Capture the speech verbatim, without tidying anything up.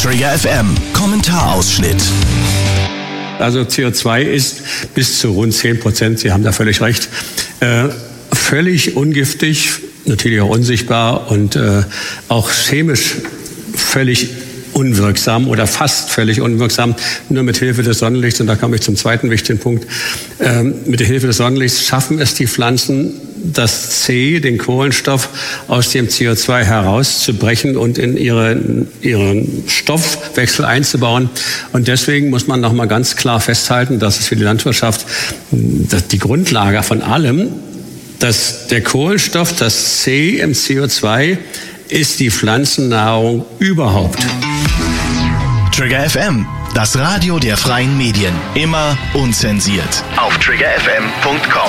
Trigger F M, Kommentarausschnitt. Also C O zwei ist bis zu rund zehn Prozent, Sie haben da völlig recht, äh, völlig ungiftig, natürlich auch unsichtbar und äh, auch chemisch völlig unwirksam oder fast völlig unwirksam, nur mit Hilfe des Sonnenlichts. Und da komme ich zum zweiten wichtigen Punkt. Ähm, mit der Hilfe des Sonnenlichts schaffen es die Pflanzen, das C, den Kohlenstoff, aus dem C O zwei herauszubrechen und in ihre, ihren Stoffwechsel einzubauen. Und deswegen muss man noch mal ganz klar festhalten, dass es für die Landwirtschaft die Grundlage von allem, dass der Kohlenstoff, das C im C O zwei, ist die Pflanzennahrung überhaupt. Trigger F M, das Radio der freien Medien. Immer unzensiert. Auf trigger f m punkt com.